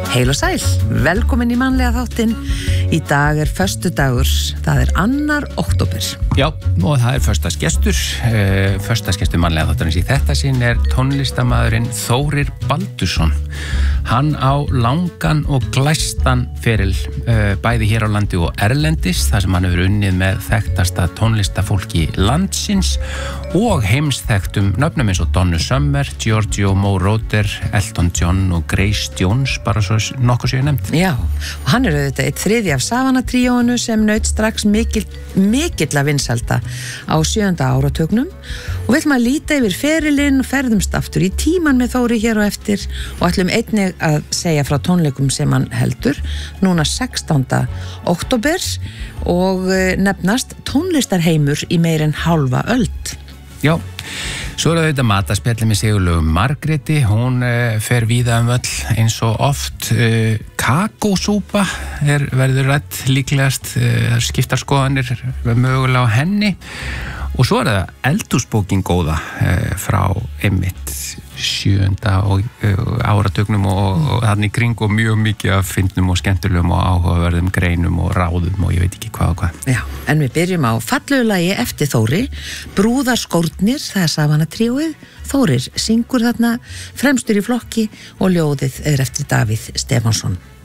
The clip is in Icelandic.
Heil og sæl, velkomin í mannlega þáttinn. Í dag föstudagur, það 2. október. Já, og það föstudagsgestur. Föstudagsgestur mannlega þáttarins í þetta sinn tónlistarmaðurinn Þórir Baldursson. Hann á langan og glæstan feril, bæði hér á landi og erlendis, þar sem hann hefur unnið með þekktasta tónlistafólki landsins og heimsþekktum nöfnum eins og Donna Summer, Giorgio Moroder, Elton John og Grace Jones, bara svo nokkuð séu nefnt. Já, og hann auðvitað eitt þriðji af Savana-tríóinu sem naut strax mikill að vinsalda á 7. áratugnum og við ætlum að líta yfir ferilinn og ferðumst aftur í tíman með Þóri hér og eftir og ætlum einnig að segja frá tónleikum sem hann heldur núna 16. október og nefnast tónlistarheimur í meir en hálfa öld. Já, svo þetta mataspjalli með Sigurlaugu Margréti, hún fer víða öll eins og oft. Kakósúpa verður rædd líklegast, skiptar skoðanir mögulega á henni og svo það eldhúsbókin góða frá einmitt 7. áratugnum og þannig kring og mjög mikið af fyndnum og skemmtilegum og áhugaverðum greinum og ráðum og ég veit ekki hvað og hvað. Já, en við byrjum á fallegu lagi eftir Þóri, Brúðarskórnir, það Savana-tríóið. Þórir syngur þarna fremstur í flokki og ljóðið eftir Davíð Stefánsson.